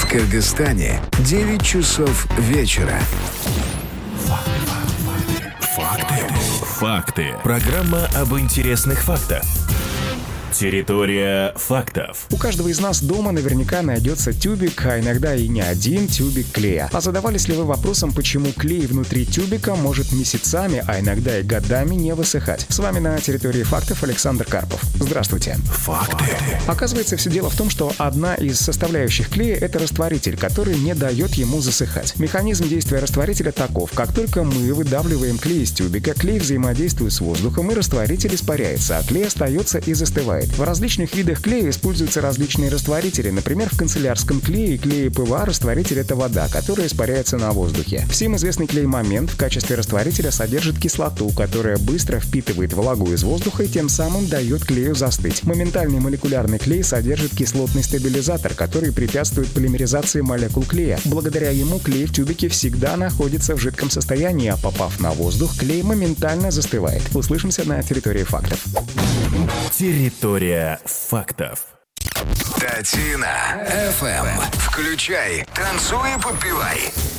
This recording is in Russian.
Кыргызстане 9 часов вечера. Факты. Программа об интересных фактах. Территория фактов. У каждого из нас дома наверняка найдется тюбик, а иногда и не один тюбик клея. А задавались ли вы вопросом, почему клей внутри тюбика может месяцами, а иногда и годами не высыхать? С вами на территории фактов Александр Карпов. Здравствуйте. Факты. Оказывается, все дело в том, что одна из составляющих клея — это растворитель, который не дает ему засыхать. Механизм действия растворителя таков: как только мы выдавливаем клей из тюбика, клей взаимодействует с воздухом, и растворитель испаряется, а клей остается и застывает. В различных видах клея используются различные растворители. Например, в канцелярском клее и клее ПВА растворитель — это вода, которая испаряется на воздухе. Всем известный клей «Момент» в качестве растворителя содержит кислоту, которая быстро впитывает влагу из воздуха и тем самым дает клею застыть. Моментальный молекулярный клей содержит кислотный стабилизатор, который препятствует полимеризации молекул клея. Благодаря ему клей в тюбике всегда находится в жидком состоянии, а попав на воздух, клей моментально застывает. Услышимся на территории фактов. Территория фактов. Татина FM. Включай, танцуй и подпевай.